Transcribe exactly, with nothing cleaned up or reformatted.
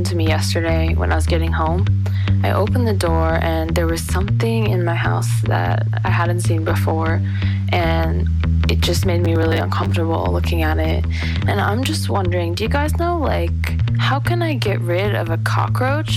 happened to me yesterday when I was getting home. I opened the door and there was something in my house that I hadn't seen before, and it just made me really uncomfortable looking at it. And I'm just wondering, do you guys know, like, how can I get rid of a cockroach?